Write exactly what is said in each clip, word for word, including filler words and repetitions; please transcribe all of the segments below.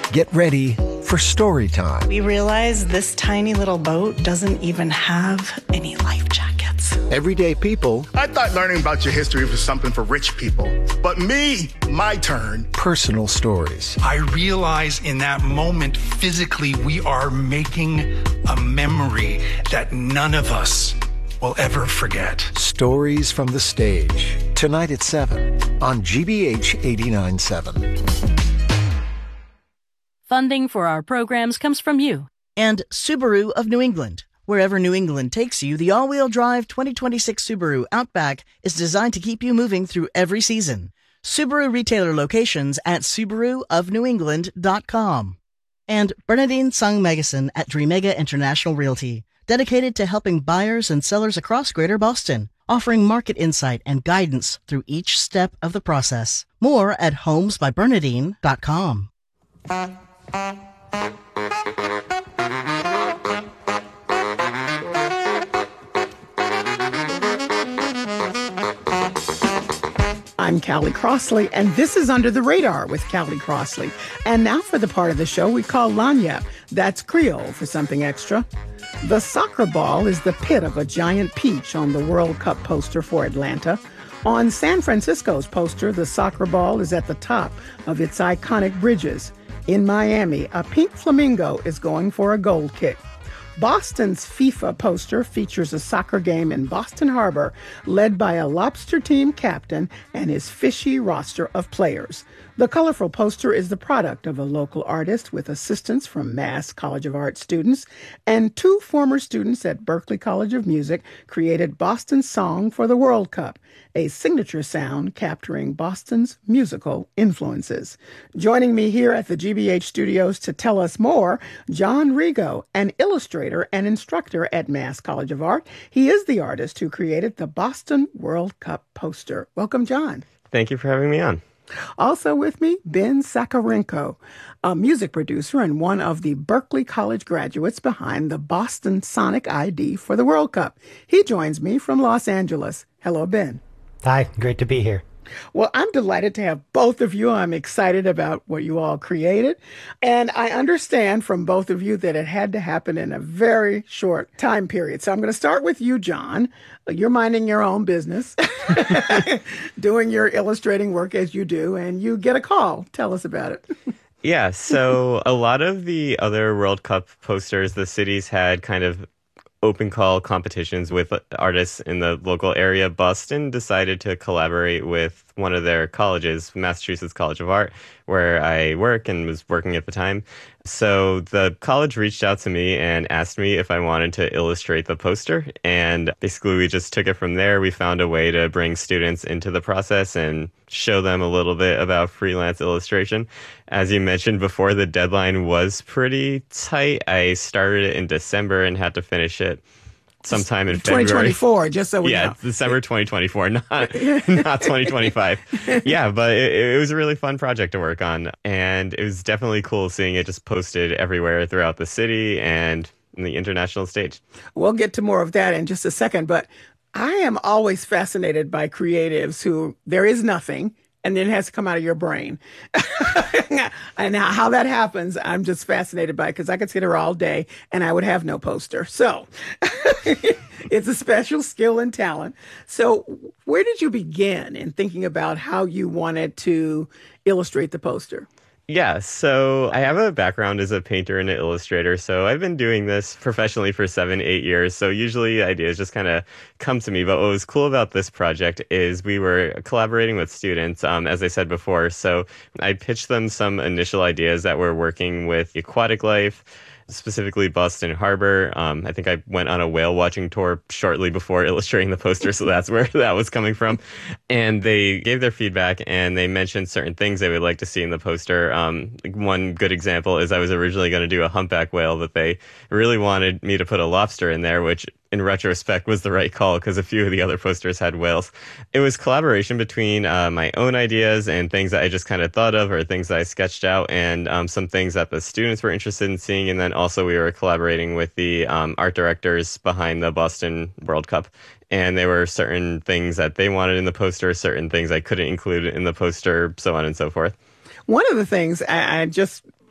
Get ready for story time. We realized this tiny little boat doesn't even have any life jackets. Everyday people. I thought learning about your history was something for rich people. But me, my turn. Personal stories. I realize in that moment, physically, we are making a memory that none of us will ever forget. Stories from the stage. Tonight at seven on G B H eighty-nine point seven. Funding for our programs comes from you. And Subaru of New England. Wherever New England takes you, the all-wheel drive twenty twenty-six Subaru Outback is designed to keep you moving through every season. Subaru retailer locations at Subaru of New England dot com. And Bernadine Sung Megason at Dreamega International Realty, dedicated to helping buyers and sellers across Greater Boston, offering market insight and guidance through each step of the process. More at homes by bernadine dot com. I'm Callie Crossley, and this is Under the Radar with Callie Crossley. And now for the part of the show we call Lagniappe. That's Creole for something extra. The soccer ball is the pit of a giant peach on the World Cup poster for Atlanta. On San Francisco's poster, the soccer ball is at the top of its iconic bridges. In Miami, a pink flamingo is going for a goal kick. Boston's FIFA poster features a soccer game in Boston Harbor led by a lobster team captain and his fishy roster of players. The colorful poster is the product of a local artist with assistance from Mass College of Art students, and two former students at Berklee College of Music created Boston's song for the World Cup, a signature sound capturing Boston's musical influences. Joining me here at the G B H studios to tell us more, John Rigo, an illustrator and instructor at Mass College of Art. He is the artist who created the Boston World Cup poster. Welcome, John. Thank you for having me on. Also with me, Ben Sakarenko, a music producer and one of the Berklee College graduates behind the Boston Sonic I D for the World Cup. He joins me from Los Angeles. Hello, Ben. Hi, great to be here. Well, I'm delighted to have both of you. I'm excited about what you all created. And I understand from both of you that it had to happen in a very short time period. So I'm going to start with you, John. You're minding your own business, doing your illustrating work as you do, and you get a call. Tell us about it. Yeah, so a lot of the other World Cup posters, the cities had kind of open call competitions with artists in the local area. Boston decided to collaborate with one of their colleges, Massachusetts College of Art, where I work and was working at the time. So the college reached out to me and asked me if I wanted to illustrate the poster. And basically we just took it from there. We found a way to bring students into the process and show them a little bit about freelance illustration. As you mentioned before, the deadline was pretty tight. I started it in December and had to finish it sometime in February. twenty twenty-four, just so we yeah, know. Yeah, December twenty twenty-four, not not twenty twenty-five. Yeah, but it, it was a really fun project to work on. And it was definitely cool seeing it just posted everywhere throughout the city and in the international stage. We'll get to more of that in just a second. But I am always fascinated by creatives who there is nothing and then it has to come out of your brain. And how that happens, I'm just fascinated by, because I could sit here all day and I would have no poster. So it's a special skill and talent. So where did you begin in thinking about how you wanted to illustrate the poster? Yeah, so I have a background as a painter and an illustrator, so I've been doing this professionally for seven, eight years, so usually ideas just kind of come to me. But what was cool about this project is we were collaborating with students, um, as I said before, so I pitched them some initial ideas that were working with aquatic life, specifically Boston Harbor. Um, I think I went on a whale watching tour shortly before illustrating the poster, so that's where that was coming from. And they gave their feedback, and they mentioned certain things they would like to see in the poster. Um, one good example is I was originally going to do a humpback whale, but they really wanted me to put a lobster in there, which in retrospect was the right call because a few of the other posters had whales. It was collaboration between uh, my own ideas and things that I just kind of thought of or things that I sketched out, and um, some things that the students were interested in seeing. And then also we were collaborating with the um, art directors behind the Boston World Cup. And there were certain things that they wanted in the poster, certain things I couldn't include in the poster, so on and so forth. One of the things I, I just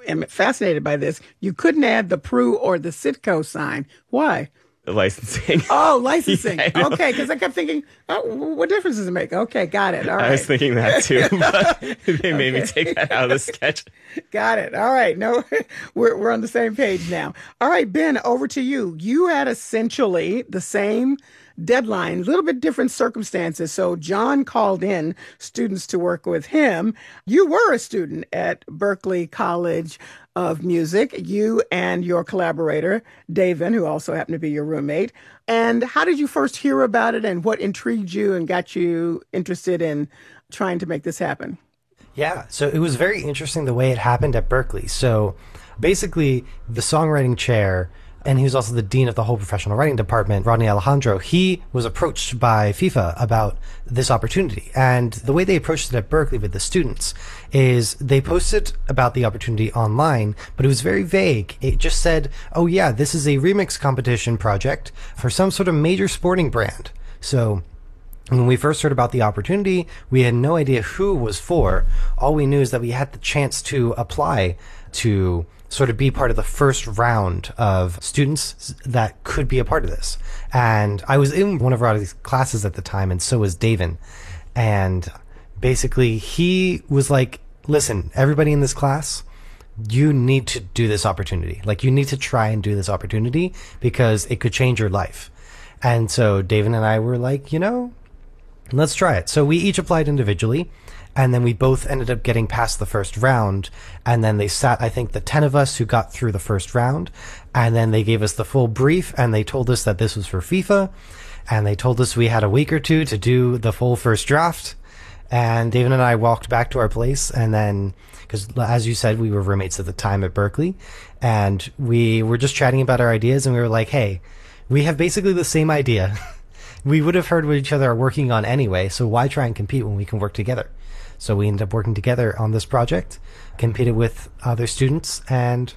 am fascinated by this. You couldn't add the Pru or the Sitco sign. Why? Licensing. Oh, licensing. Yeah, okay, because I kept thinking, oh, what difference does it make? Okay, got it. All right. I was thinking that too, but they made Okay. me take that out of the sketch. Got it. All right. No, we're we're on the same page now. All right, Ben, over to you. You had essentially the same deadline, a little bit different circumstances. So John called in students to work with him. You were a student at Berklee College of Music, you and your collaborator, David, who also happened to be your roommate. And how did you first hear about it, and what intrigued you and got you interested in trying to make this happen? Yeah, so it was very interesting the way it happened at Berklee. So basically, the songwriting chair, and he was also the dean of the whole professional writing department, Rodney Alejandro, he was approached by FIFA about this opportunity. And the way they approached it at Berklee with the students is they posted about the opportunity online, but it was very vague. It just said, oh yeah, this is a remix competition project for some sort of major sporting brand. So when we first heard about the opportunity, we had no idea who it was for. All we knew is that we had the chance to apply to sort of be part of the first round of students that could be a part of this. And I was in one of Roddy's classes at the time, and so was Davin. And basically, he was like, listen, everybody in this class, you need to do this opportunity. Like, you need to try and do this opportunity because it could change your life. And so Davin and I were like, you know, let's try it. So we each applied individually, and then we both ended up getting past the first round. And then they sat, I think, the ten of us who got through the first round. And then they gave us the full brief, and they told us that this was for FIFA. And they told us we had a week or two to do the full first draft. And David and I walked back to our place. And then, because as you said, we were roommates at the time at Berklee. And we were just chatting about our ideas. And we were like, hey, we have basically the same idea. We would have heard what each other are working on anyway. So why try and compete when we can work together? So we ended up working together on this project, competed with other students, and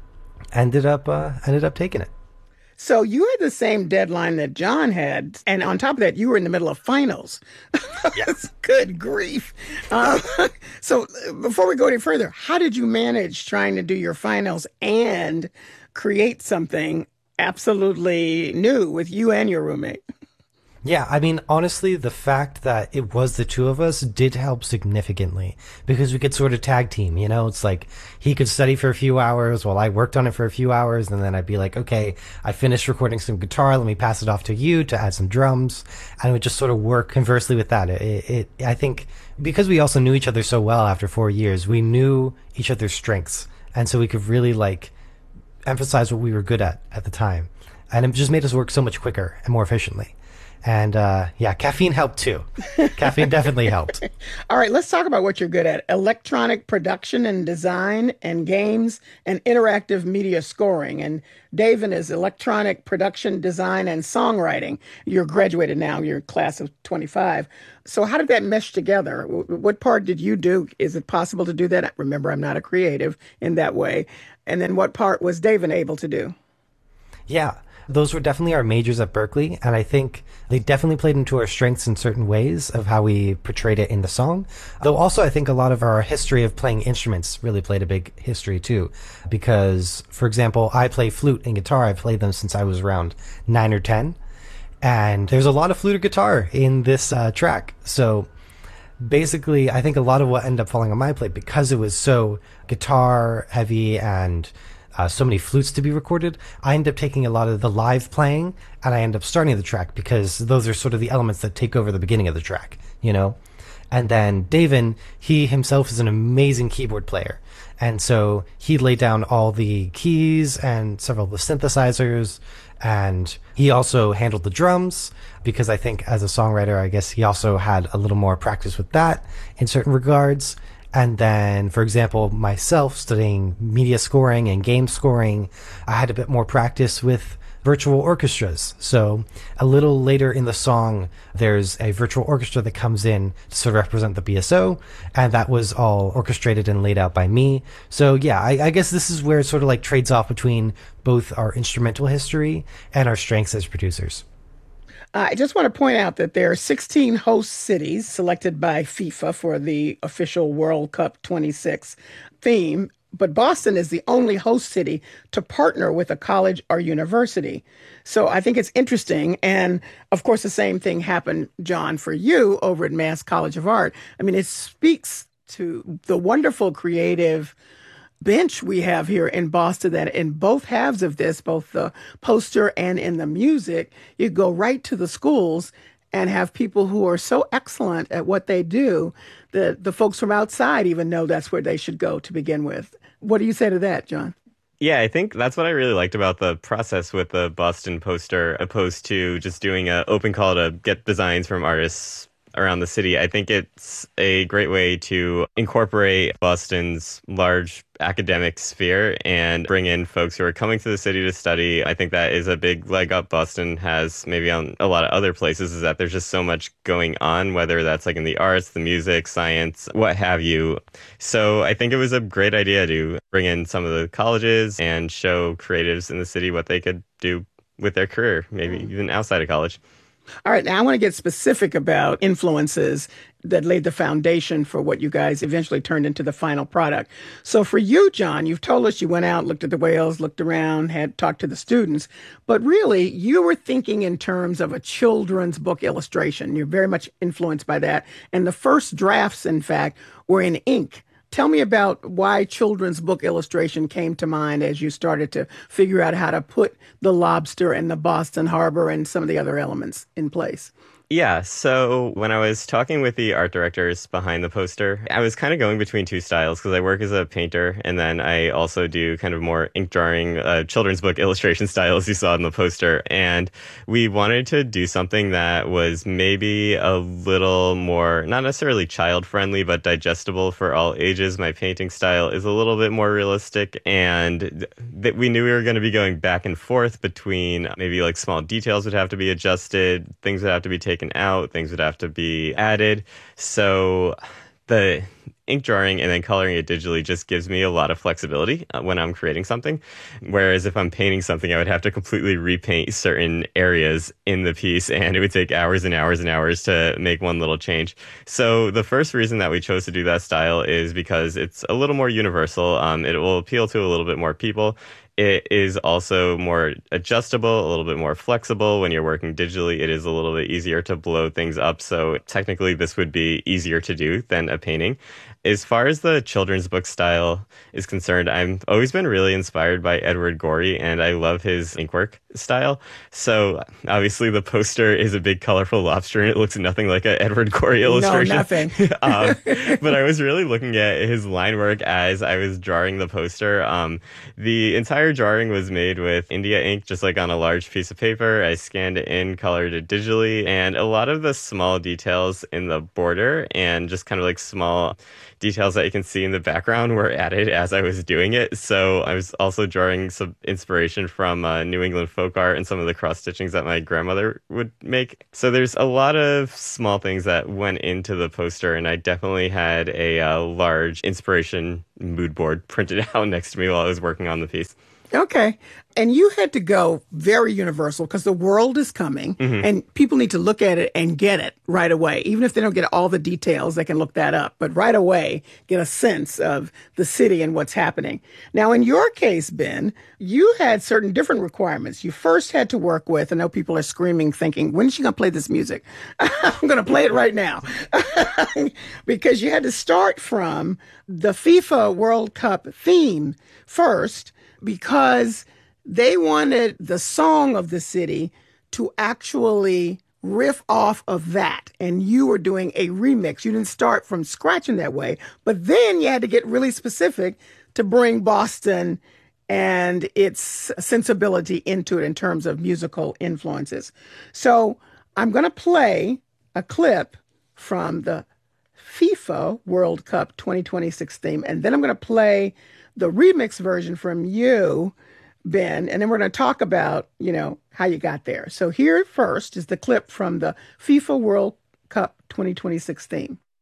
ended up uh, ended up taking it. So you had the same deadline that John had, and on top of that, you were in the middle of finals. Yes. Good grief. Uh, so before we go any further, how did you manage trying to do your finals and create something absolutely new with you and your roommate? Yeah, I mean, honestly, the fact that it was the two of us did help significantly because we could sort of tag team, you know? It's like he could study for a few hours while I worked on it for a few hours, and then I'd be like, okay, I finished recording some guitar, let me pass it off to you to add some drums, and it would just sort of work conversely with that. It, it, I think because we also knew each other so well after four years, we knew each other's strengths, and so we could really, like, emphasize what we were good at at the time, and it just made us work so much quicker and more efficiently. And, uh, yeah, caffeine helped too. Caffeine definitely helped. All right, let's talk about what you're good at. Electronic production and design and games and interactive media scoring. And David is electronic production, design, and songwriting. You're graduated now. You're class of twenty-five. So how did that mesh together? What part did you do? Is it possible to do that? Remember, I'm not a creative in that way. And then what part was David able to do? Yeah. Those were definitely our majors at Berklee, and I think they definitely played into our strengths in certain ways of how we portrayed it in the song. Though also I think a lot of our history of playing instruments really played a big history too. Because, for example, I play flute and guitar. I've played them since I was around nine or ten. And there's a lot of flute or guitar in this uh, track. So basically, I think a lot of what ended up falling on my plate, because it was so guitar heavy and Uh, so many flutes to be recorded, I end up taking a lot of the live playing, and I end up starting the track because those are sort of the elements that take over the beginning of the track, you know? And then Davin, he himself is an amazing keyboard player. And so he laid down all the keys and several of the synthesizers, and he also handled the drums because I think as a songwriter, I guess he also had a little more practice with that in certain regards. And then, for example, myself studying media scoring and game scoring, I had a bit more practice with virtual orchestras. So a little later in the song, there's a virtual orchestra that comes in to sort of represent the B S O, and that was all orchestrated and laid out by me. So yeah, I, I guess this is where it sort of like trades off between both our instrumental history and our strengths as producers. I just want to point out that there are sixteen host cities selected by FIFA for the official World Cup twenty-six theme. but Boston is the only host city to partner with a college or university. So I think it's interesting. And of course, the same thing happened, John, for you over at Mass College of Art. I mean, it speaks to the wonderful creative bench we have here in Boston, that in both halves of this, both the poster and in the music, you go right to the schools and have people who are so excellent at what they do that the folks from outside even know that's where they should go to begin with. What do you say to that, John? Yeah, I think that's what I really liked about the process with the Boston poster, opposed to just doing an open call to get designs from artists around the city. I think it's a great way to incorporate Boston's large academic sphere and bring in folks who are coming to the city to study. I think that is a big leg up Boston has maybe on a lot of other places, is that there's just so much going on, whether that's like in the arts, the music, science, what have you. So I think it was a great idea to bring in some of the colleges and show creatives in the city what they could do with their career, maybe even outside of college. All right, now I want to get specific about influences that laid the foundation for what you guys eventually turned into the final product. So for you, John, you've told us you went out, looked at the whales, looked around, had talked to the students, but really you were thinking in terms of a children's book illustration. You're very much influenced by that. And the first drafts, in fact, were in ink. Tell me about why children's book illustration came to mind as you started to figure out how to put the lobster and the Boston Harbor and some of the other elements in place. Yeah, so when I was talking with the art directors behind the poster, I was kind of going between two styles because I work as a painter and then I also do kind of more ink drawing, uh, children's book illustration style, as you saw in the poster. And we wanted to do something that was maybe a little more, not necessarily child friendly, but digestible for all ages. My painting style is a little bit more realistic, and that we knew we were going to be going back and forth between maybe like small details would have to be adjusted, things would have to be taken out, things would have to be added. So the ink drawing and then coloring it digitally just gives me a lot of flexibility when I'm creating something. Whereas if I'm painting something, I would have to completely repaint certain areas in the piece, and it would take hours and hours and hours to make one little change. So the first reason that we chose to do that style is because it's a little more universal. Um, it will appeal to a little bit more people. It is also more adjustable, a little bit more flexible. When you're working digitally, it is a little bit easier to blow things up. So technically, this would be easier to do than a painting. As far as the children's book style is concerned, I've always been really inspired by Edward Gorey, and I love his inkwork style. So obviously the poster is a big colorful lobster, and it looks nothing like an Edward Gorey illustration. No, nothing. um, but I was really looking at his line work as I was drawing the poster. Um, the entire drawing was made with India ink, just like on a large piece of paper. I scanned it in, colored it digitally, and a lot of the small details in the border and just kind of like small details that you can see in the background were added as I was doing it. So I was also drawing some inspiration from uh, New England folk art and some of the cross stitchings that my grandmother would make. So there's a lot of small things that went into the poster, and I definitely had a uh, large inspiration mood board printed out next to me while I was working on the piece. Okay. And you had to go very universal because the world is coming, mm-hmm. and people need to look at it and get it right away. Even if they don't get all the details, they can look that up. But right away, get a sense of the city and what's happening. Now, in your case, Ben, you had certain different requirements. You first had to work with, I know people are screaming, thinking, when is she going to play this music? I'm going to play it right now. Because you had to start from the FIFA World Cup theme first, because they wanted the song of the city to actually riff off of that. And you were doing a remix. You didn't start from scratch in that way, but then you had to get really specific to bring Boston and its sensibility into it in terms of musical influences. So I'm going to play a clip from the FIFA World Cup twenty twenty-six theme, and then I'm going to play the remix version from you, Ben, and then we're going to talk about, you know, how you got there. So here first is the clip from the FIFA World Cup twenty twenty-six theme.